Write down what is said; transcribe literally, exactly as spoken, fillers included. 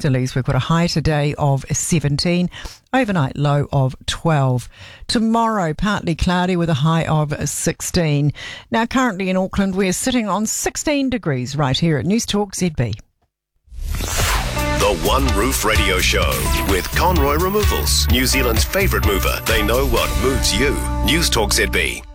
westerlies. We've got a high today of seventeen, overnight low of twelve. Tomorrow, partly cloudy with a high of sixteen. Now, currently in Auckland, we're sitting on sixteen degrees right here at News Talk Z B. The One Roof Radio Show with Conroy Removals, New Zealand's favourite mover. They know what moves you. News Talk Z B.